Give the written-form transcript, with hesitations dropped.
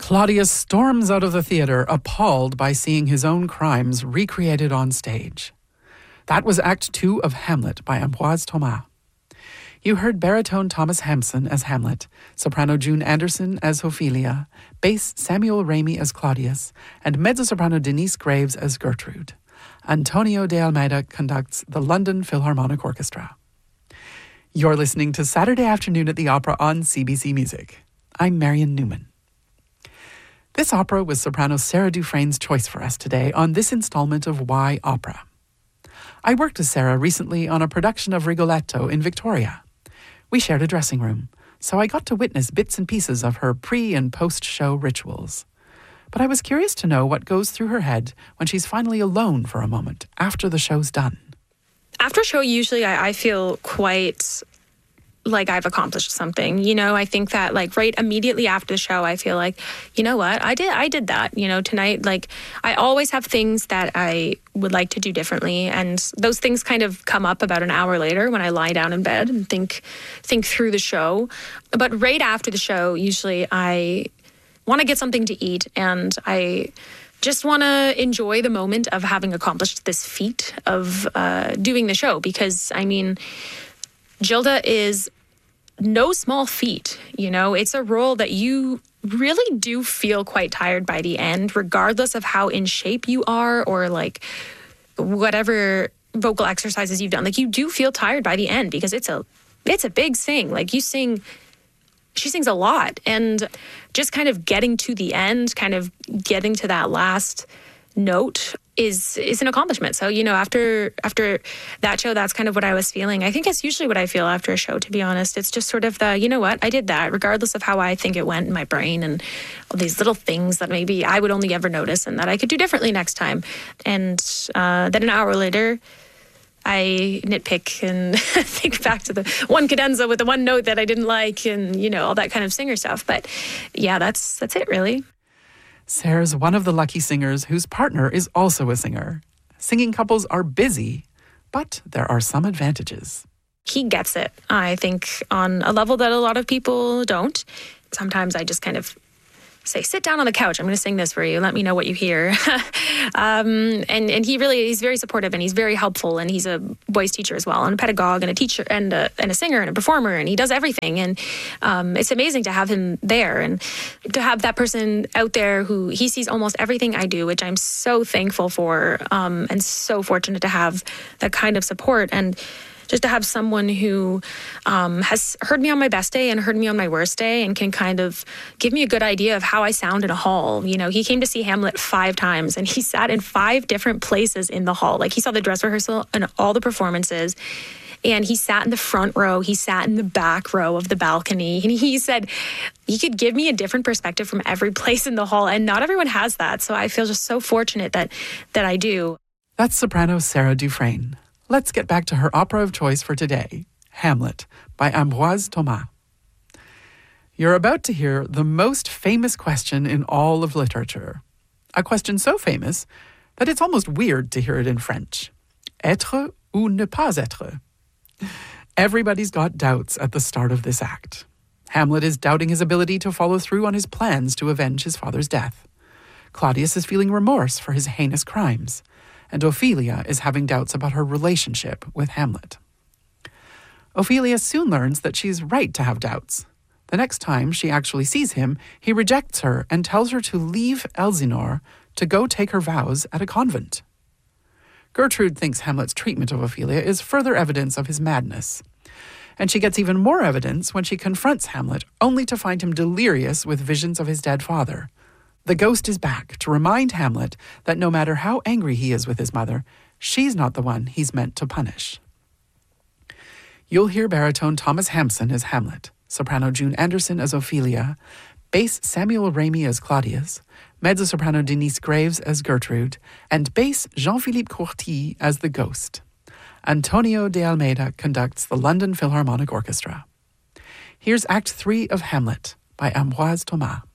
Claudius storms out of the theatre, appalled by seeing his own crimes recreated on stage. That was Act 2 of Hamlet by Ambroise Thomas. You heard baritone Thomas Hampson as Hamlet, soprano June Anderson as Ophelia, bass Samuel Ramey as Claudius, and mezzo-soprano Denise Graves as Gertrude. Antonio de Almeida conducts the London Philharmonic Orchestra. You're listening to Saturday Afternoon at the Opera on CBC Music. I'm Marion Newman. This opera was soprano Sarah Dufresne's choice for us today on this installment of Why Opera. I worked with Sarah recently on a production of Rigoletto in Victoria. We shared a dressing room, so I got to witness bits and pieces of her pre- and post-show rituals. But I was curious to know what goes through her head when she's finally alone for a moment after the show's done. After a show, usually I feel quite like I've accomplished something. I think that right immediately after the show, I feel like, you know what, I did that, tonight. I always have things that I would like to do differently. And those things kind of come up about an hour later when I lie down in bed and think through the show. But right after the show, usually I want to get something to eat, and I just want to enjoy the moment of having accomplished this feat of doing the show, because Gilda is no small feat. It's a role that you really do feel quite tired by the end, regardless of how in shape you are or whatever vocal exercises you've done. You do feel tired by the end because it's a big sing. She sings a lot, and just kind of getting to the end, kind of getting to that last note is an accomplishment. So, after that show, that's kind of what I was feeling. I think that's usually what I feel after a show, to be honest. It's just sort of the, you know what, I did that, regardless of how I think it went in my brain, and all these little things that maybe I would only ever notice and that I could do differently next time. And then an hour later, I nitpick and think back to the one cadenza with the one note that I didn't like, and, all that kind of singer stuff. But yeah, that's it, really. Sarah's one of the lucky singers whose partner is also a singer. Singing couples are busy, but there are some advantages. He gets it, I think, on a level that a lot of people don't. Sometimes I just kind of say, sit down on the couch. I'm going to sing this for you. Let me know what you hear. And he's very supportive, and he's very helpful, and he's a voice teacher as well, and a pedagogue, and a teacher, and a singer, and a performer, and he does everything. And it's amazing to have him there, and to have that person out there who he sees almost everything I do, which I'm so thankful for, and so fortunate to have that kind of support. And just to have someone who has heard me on my best day and heard me on my worst day, and can kind of give me a good idea of how I sound in a hall. He came to see Hamlet 5 times, and he sat in 5 different places in the hall. He saw the dress rehearsal and all the performances, and he sat in the front row. He sat in the back row of the balcony, and he said, you could give me a different perspective from every place in the hall, and not everyone has that. So I feel just so fortunate that I do. That's soprano Sarah Dufresne. Let's get back to her opera of choice for today, Hamlet, by Ambroise Thomas. You're about to hear the most famous question in all of literature. A question so famous that it's almost weird to hear it in French. Être ou ne pas être? Everybody's got doubts at the start of this act. Hamlet is doubting his ability to follow through on his plans to avenge his father's death. Claudius is feeling remorse for his heinous crimes, and Ophelia is having doubts about her relationship with Hamlet. Ophelia soon learns that she's right to have doubts. The next time she actually sees him, he rejects her and tells her to leave Elsinore to go take her vows at a convent. Gertrude thinks Hamlet's treatment of Ophelia is further evidence of his madness, and she gets even more evidence when she confronts Hamlet, only to find him delirious with visions of his dead father. The ghost is back to remind Hamlet that no matter how angry he is with his mother, she's not the one he's meant to punish. You'll hear baritone Thomas Hampson as Hamlet, soprano June Anderson as Ophelia, bass Samuel Ramey as Claudius, mezzo-soprano Denise Graves as Gertrude, and bass Jean-Philippe Courty as the ghost. Antonio de Almeida conducts the London Philharmonic Orchestra. Here's Act 3 of Hamlet by Ambroise Thomas.